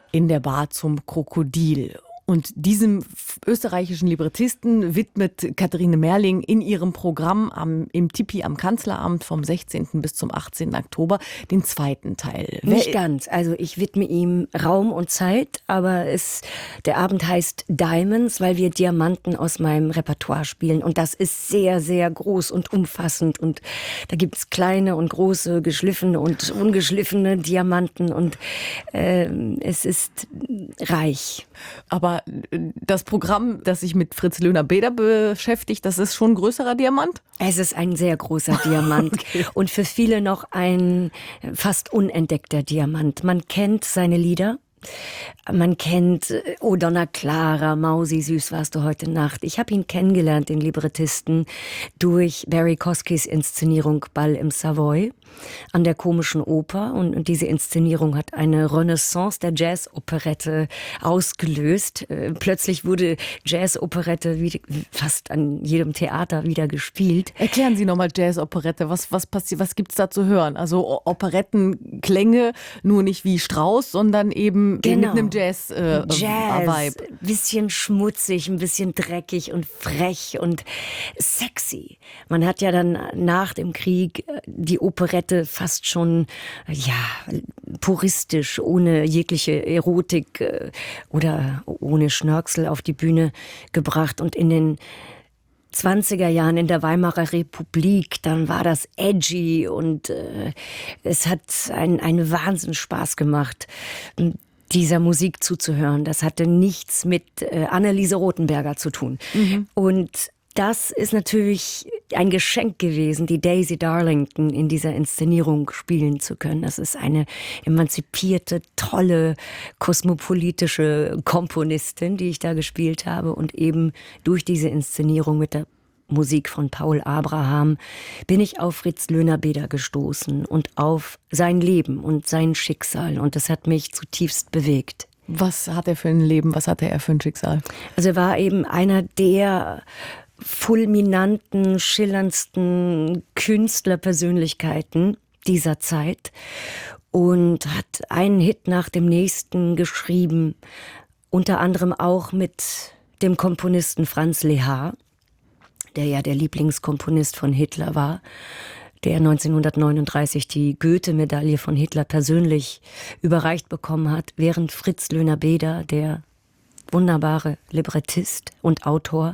In der Bar zum Krokodil. Und diesem österreichischen Librettisten widmet Katharine Merling in ihrem Programm im Tipi am Kanzleramt vom 16. bis zum 18. Oktober den zweiten Teil. Nicht ganz. Also ich widme ihm Raum und Zeit, aber der Abend heißt Diamonds, weil wir Diamanten aus meinem Repertoire spielen. Und das ist sehr, sehr groß und umfassend. Und da gibt's kleine und große, geschliffene und ungeschliffene Diamanten. Und es ist reich. Aber das Programm, das sich mit Fritz Löhner-Beder beschäftigt, das ist schon ein größerer Diamant? Es ist ein sehr großer Diamant okay. Und für viele noch ein fast unentdeckter Diamant. Man kennt seine Lieder. Man kennt O Donna Clara, Mausi, süß warst du heute Nacht. Ich habe ihn kennengelernt, den Librettisten, durch Barry Koskis Inszenierung Ball im Savoy an der Komischen Oper. Und diese Inszenierung hat eine Renaissance der Jazz-Operette ausgelöst. Plötzlich wurde Jazz-Operette fast an jedem Theater wieder gespielt. Erklären Sie nochmal Jazz-Operette. Was passiert? Was gibt's da zu hören? Also Operettenklänge, nur nicht wie Strauss, sondern eben mit einem Jazz, bisschen schmutzig, ein bisschen dreckig und frech und sexy. Man hat ja dann nach dem Krieg die Operette fast schon puristisch, ohne jegliche Erotik oder ohne Schnörkel auf die Bühne gebracht. Und in den 20er Jahren in der Weimarer Republik, dann war das edgy und es hat einen Wahnsinnsspaß gemacht, dieser Musik zuzuhören. Das hatte nichts mit Anneliese Rothenberger zu tun. Mhm. Und das ist natürlich ein Geschenk gewesen, die Daisy Darlington in dieser Inszenierung spielen zu können. Das ist eine emanzipierte, tolle, kosmopolitische Komponistin, die ich da gespielt habe. Und eben durch diese Inszenierung mit der Musik von Paul Abraham bin ich auf Fritz Löhner-Beder gestoßen und auf sein Leben und sein Schicksal. Und das hat mich zutiefst bewegt. Was hat er für ein Leben? Was hatte er für ein Schicksal? Also er war eben einer der fulminanten, schillerndsten Künstlerpersönlichkeiten dieser Zeit und hat einen Hit nach dem nächsten geschrieben, unter anderem auch mit dem Komponisten Franz Lehár, der ja der Lieblingskomponist von Hitler war, der 1939 die Goethe-Medaille von Hitler persönlich überreicht bekommen hat, während Fritz Löhner-Beder, der wunderbare Librettist und Autor,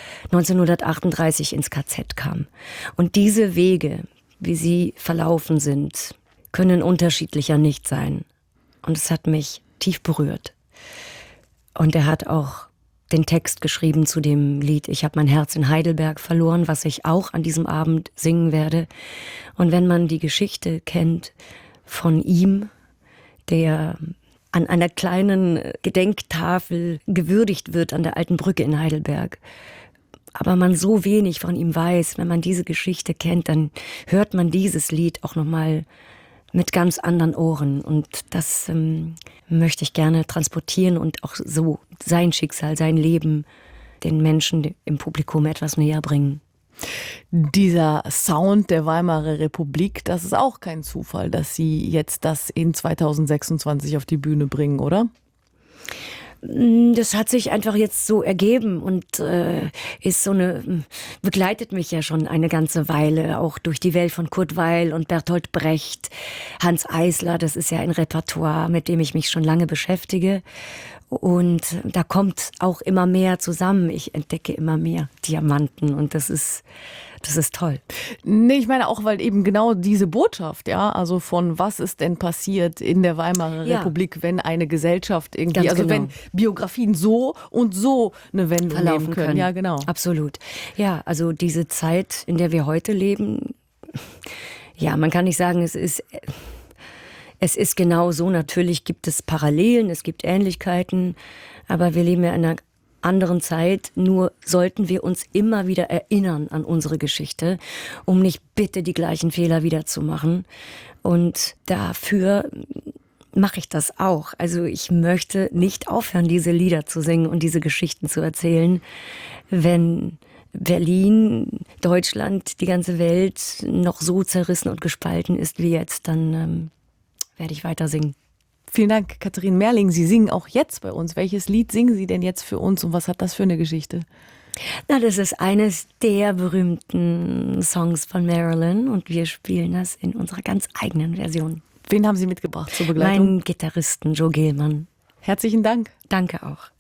1938 ins KZ kam. Und diese Wege, wie sie verlaufen sind, können unterschiedlicher nicht sein. Und es hat mich tief berührt. Und er hat auch den Text geschrieben zu dem Lied Ich habe mein Herz in Heidelberg verloren, was ich auch an diesem Abend singen werde. Und wenn man die Geschichte kennt von ihm, der an einer kleinen Gedenktafel gewürdigt wird an der Alten Brücke in Heidelberg, aber man so wenig von ihm weiß, wenn man diese Geschichte kennt, dann hört man dieses Lied auch nochmal mit ganz anderen Ohren. Und das möchte ich gerne transportieren und auch so sein Schicksal, sein Leben den Menschen im Publikum etwas näher bringen. Dieser Sound der Weimarer Republik, das ist auch kein Zufall, dass Sie jetzt das in 2026 auf die Bühne bringen, oder? Das hat sich einfach jetzt so ergeben und begleitet mich ja schon eine ganze Weile, auch durch die Welt von Kurt Weill und Bertolt Brecht, Hanns Eisler, das ist ja ein Repertoire, mit dem ich mich schon lange beschäftige. Und da kommt auch immer mehr zusammen. Ich entdecke immer mehr Diamanten und das ist toll. Nee, ich meine auch, weil eben genau diese Botschaft, ja, also von was ist denn passiert in der Weimarer Republik, wenn eine Gesellschaft irgendwie, ganz also genau. wenn Biografien so und so eine Wendung verlaufen nehmen können. Ja, genau. Absolut. Ja, also diese Zeit, in der wir heute leben, ja, man kann nicht sagen, es ist genau so. Natürlich gibt es Parallelen, es gibt Ähnlichkeiten, aber wir leben ja in einer anderen Zeit. Nur sollten wir uns immer wieder erinnern an unsere Geschichte, um nicht bitte die gleichen Fehler wieder zu machen. Und dafür mache ich das auch. Also ich möchte nicht aufhören, diese Lieder zu singen und diese Geschichten zu erzählen, wenn Berlin, Deutschland, die ganze Welt noch so zerrissen und gespalten ist wie jetzt, dann werde ich weiter singen. Vielen Dank, Katharine Merling. Sie singen auch jetzt bei uns. Welches Lied singen Sie denn jetzt für uns und was hat das für eine Geschichte? Na, das ist eines der berühmten Songs von Marilyn und wir spielen das in unserer ganz eigenen Version. Wen haben Sie mitgebracht zur Begleitung? Meinen Gitarristen Joe Gilman. Herzlichen Dank. Danke auch.